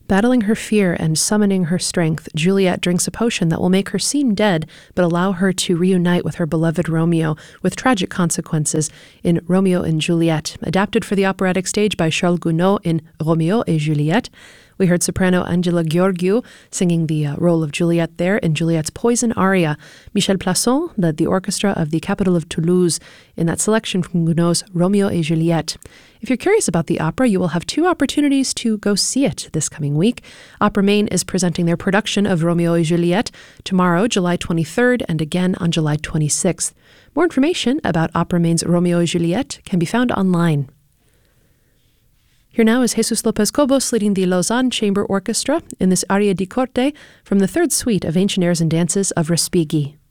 Battling her fear and summoning her strength, Juliet drinks a potion that will make her seem dead, but allow her to reunite with her beloved Romeo, with tragic consequences in Romeo and Juliet, adapted for the operatic stage by Charles Gounod in Roméo et Juliette. We heard soprano Angela Gheorghiu singing the role of Juliet there in Juliet's Poison aria. Michel Plasson led the orchestra of the capital of Toulouse in that selection from Gounod's Romeo et Juliette. If you're curious about the opera, you will have 2 opportunities to go see it this coming week. Opera Maine is presenting their production of Romeo et Juliette tomorrow, July 23rd, and again on July 26th. More information about Opera Maine's Romeo et Juliette can be found online. Here now is Jesus Lopez Cobos leading the Lausanne Chamber Orchestra in this aria di corte from the 3rd suite of Ancient Airs and Dances of Respighi.